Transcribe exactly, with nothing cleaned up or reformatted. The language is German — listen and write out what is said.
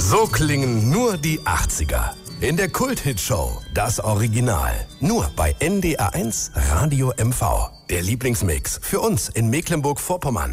So klingen nur die achtziger. In der Kult-Hit-Show Das Original. Nur bei N D R eins Radio M V. Der Lieblingsmix für uns in Mecklenburg-Vorpommern.